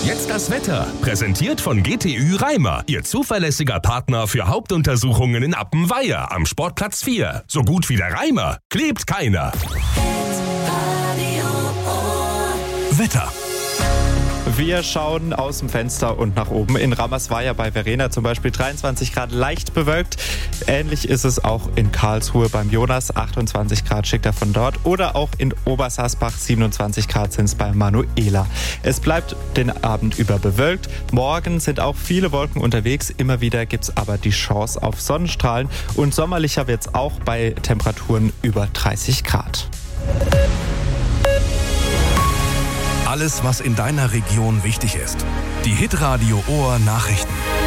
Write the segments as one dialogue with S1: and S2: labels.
S1: Jetzt das Wetter. Präsentiert von GTÜ Reimer. Ihr zuverlässiger Partner für Hauptuntersuchungen in Appenweier am Sportplatz 4. So gut wie der Reimer klebt keiner. Wetter.
S2: Wir schauen aus dem Fenster und nach oben. In Rammersweier bei Verena zum Beispiel 23 Grad, leicht bewölkt. Ähnlich ist es auch in Karlsruhe beim Jonas, 28 Grad schickt er von dort. Oder auch in Obersaßbach, 27 Grad sind es bei Manuela. Es bleibt den Abend über bewölkt. Morgen sind auch viele Wolken unterwegs. Immer wieder gibt es aber die Chance auf Sonnenstrahlen. Und sommerlicher wird es auch bei Temperaturen über 30 Grad.
S1: Alles, was in deiner Region wichtig ist. Die Hitradio Ohr Nachrichten.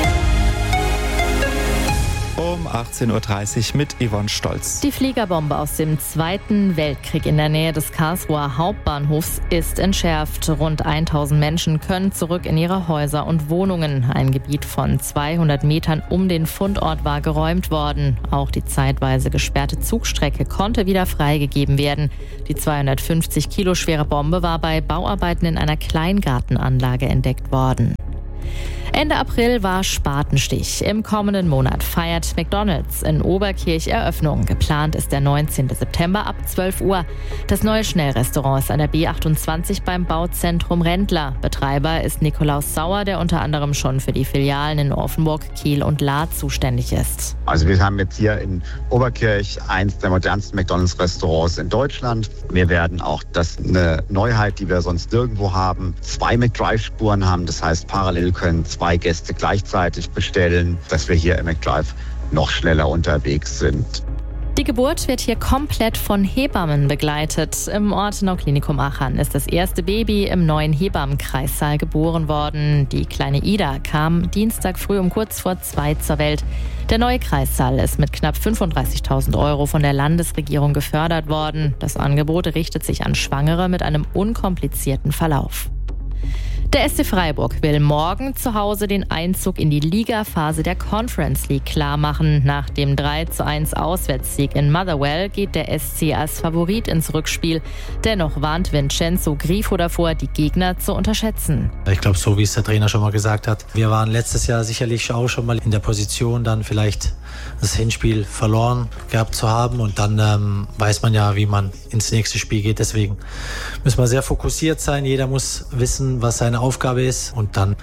S2: Um 18.30 Uhr mit Yvonne Stolz.
S3: Die Fliegerbombe aus dem Zweiten Weltkrieg in der Nähe des Karlsruher Hauptbahnhofs ist entschärft. Rund 1000 Menschen können zurück in ihre Häuser und Wohnungen. Ein Gebiet von 200 Metern um den Fundort war geräumt worden. Auch die zeitweise gesperrte Zugstrecke konnte wieder freigegeben werden. Die 250 Kilo schwere Bombe war bei Bauarbeiten in einer Kleingartenanlage entdeckt worden. Ende April war Spatenstich. Im kommenden Monat feiert McDonald's in Oberkirch Eröffnung. Geplant ist der 19. September ab 12 Uhr. Das neue Schnellrestaurant ist an der B28 beim Bauzentrum Rendler. Betreiber ist Nikolaus Sauer, der unter anderem schon für die Filialen in Offenburg, Kiel und Lahr zuständig ist.
S4: Also wir haben jetzt hier in Oberkirch eins der modernsten McDonald's-Restaurants in Deutschland. Wir werden auch, das ist eine Neuheit, die wir sonst nirgendwo haben, 2 McDrive-Spuren haben. Das heißt, parallel können 2 Gäste gleichzeitig bestellen, dass wir hier im McDrive noch schneller unterwegs sind.
S3: Die Geburt wird hier komplett von Hebammen begleitet. Im Ortenau-Klinikum Aachen ist das erste Baby im neuen Hebammenkreissaal geboren worden. Die kleine Ida kam Dienstag früh um kurz vor 2 zur Welt. Der neue Kreissaal ist mit knapp 35.000 € von der Landesregierung gefördert worden. Das Angebot richtet sich an Schwangere mit einem unkomplizierten Verlauf. Der SC Freiburg will morgen zu Hause den Einzug in die Ligaphase der Conference League klarmachen. Nach dem 3:1 Auswärtssieg in Motherwell geht der SC als Favorit ins Rückspiel. Dennoch warnt Vincenzo Grifo davor, die Gegner zu unterschätzen.
S5: Ich glaube, so wie es der Trainer schon mal gesagt hat, wir waren letztes Jahr sicherlich auch schon mal in der Position, dann vielleicht das Hinspiel verloren gehabt zu haben. Und dann weiß man ja, wie man ins nächste Spiel geht. Deswegen müssen wir sehr fokussiert sein. Jeder muss wissen, was seine Aufgabe ist und dann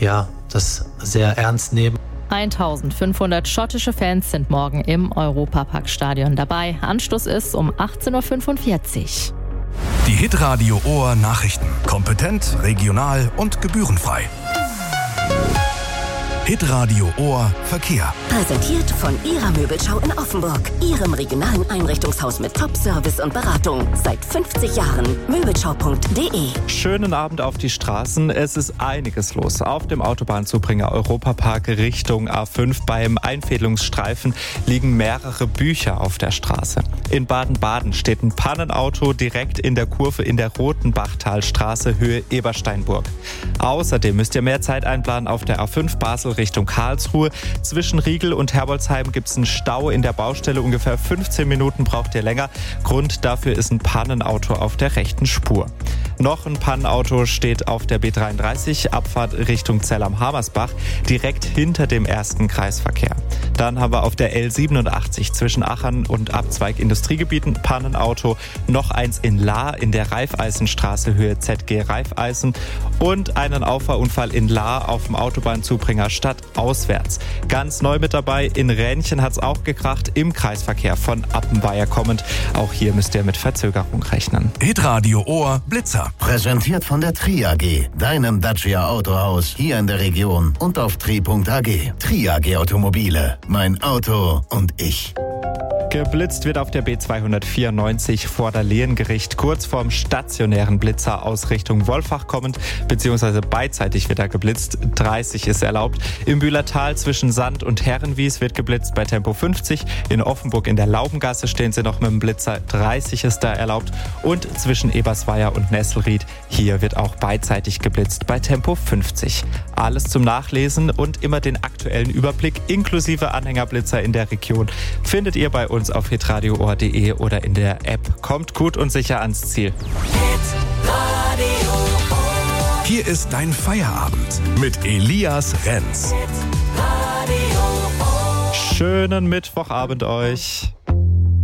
S5: das sehr ernst nehmen.
S3: 1500 schottische Fans sind morgen im Europaparkstadion dabei. Anstoß ist um 18.45 Uhr.
S1: Die Hitradio Ohr Nachrichten. Kompetent, regional und gebührenfrei. Hitradio Ohr Verkehr.
S6: Präsentiert von Ihrer Möbelschau in Offenburg. Ihrem regionalen Einrichtungshaus mit Top-Service und Beratung. Seit 50 Jahren. Möbelschau.de.
S2: Schönen Abend auf die Straßen. Es ist einiges los. Auf dem Autobahnzubringer Europapark Richtung A5 beim Einfädelungsstreifen liegen mehrere Bücher auf der Straße. In Baden-Baden steht ein Pannenauto direkt in der Kurve in der Rotenbachtalstraße Höhe Ebersteinburg. Außerdem müsst ihr mehr Zeit einplanen auf der A5 Basel Richtung Karlsruhe. Zwischen Riegel und Herbolzheim gibt es einen Stau in der Baustelle. Ungefähr 15 Minuten braucht ihr länger. Grund dafür ist ein Pannenauto auf der rechten Spur. Noch ein Pannenauto steht auf der B33, Abfahrt Richtung Zell am Hamersbach, direkt hinter dem ersten Kreisverkehr. Dann haben wir auf der L87 zwischen Achern und Abzweig Industriegebieten Pannenauto. Noch eins in Lahr in der Raiffeisenstraße Höhe ZG Raiffeisen. Und einen Auffahrunfall in Lahr auf dem Autobahnzubringer stadtauswärts. Ganz neu mit dabei, in Rähnchen hat es auch gekracht, im Kreisverkehr von Appenweier kommend. Auch hier müsst ihr mit Verzögerung rechnen.
S1: Hitradio Ohr Blitzer.
S7: Präsentiert von der Tri AG, deinem Dacia Autohaus hier in der Region und auf tri.ag. Tri AG Automobile, mein Auto und ich.
S2: Geblitzt wird auf der B294 vor der Lehengericht, kurz vorm stationären Blitzer aus Richtung Wolfach kommend, beziehungsweise beidseitig wird da geblitzt. 30 ist erlaubt. Im Bühlertal zwischen Sand und Herrenwies wird geblitzt bei Tempo 50. In Offenburg in der Laubengasse stehen sie noch mit dem Blitzer. 30 ist da erlaubt. Und zwischen Ebersweier und Nesselried, hier wird auch beidseitig geblitzt bei Tempo 50. Alles zum Nachlesen und immer den aktuellen Überblick inklusive Anhängerblitzer in der Region findet ihr bei uns auf hitradioohr.de oder in der App. Kommt gut und sicher ans Ziel.
S1: Hier
S8: Hier ist dein Feierabend mit Elias Renz.
S2: Schönen Mittwochabend euch.